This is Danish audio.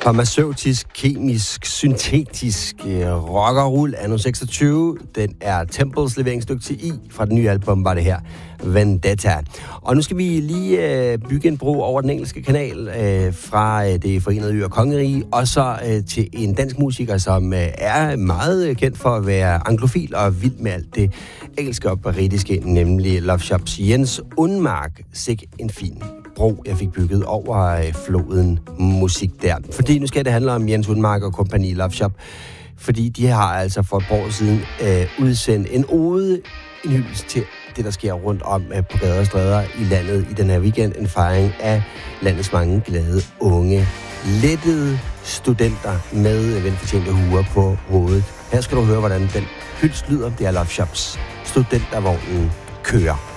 Farmaceutisk, kemisk, syntetisk rockerrull anno 26. Den er Temples leveringsstykke til I. Fra det nye album var det her, Vendetta. Og nu skal vi lige bygge en bro over den engelske kanal fra det Forenede Øer Kongerige, og så til en dansk musiker, som er meget kendt for at være anglofil og vild med alt det engelske og britiske, nemlig Love Shops Jens Unmark. Sikke en fin bro, jeg fik bygget over floden musik der. Fordi nu skal det handle om Jens Unmark og kompagni Love Shop. Fordi de har altså for et par år siden udsendt en ode, en hyldest til det, der sker rundt om på gader og stræder i landet i den her weekend. En fejring af landets mange glade, unge, lettede studenter med velfortjente huer på hovedet. Her skal du høre, hvordan den hyldest lyder. Det er Love Shops. Studentervognen kører.